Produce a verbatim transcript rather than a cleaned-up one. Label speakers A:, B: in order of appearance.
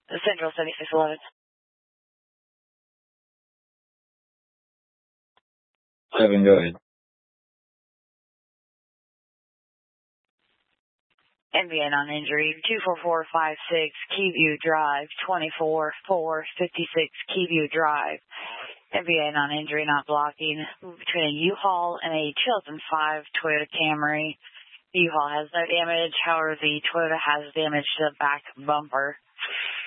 A: Central seventy-six eleven.
B: Seven, go ahead.
A: N B A non-injury, two four four five six Keyview Drive, twenty-four four fifty-six Keyview Drive. N B A non-injury, not blocking, between a U-Haul and a two thousand five Toyota Camry. The U-Haul has no damage, however, the Toyota has damage to the back bumper.